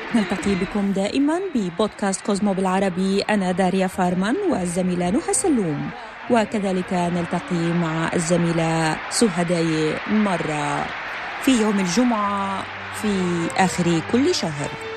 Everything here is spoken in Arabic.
نلتقي بكم دائما ببودكاست كوزمو بالعربي. أنا داريا فارمان والزميلة نهى سلوم، وكذلك نلتقي مع الزميلة سهداي مرة في يوم الجمعة في آخر كل شهر.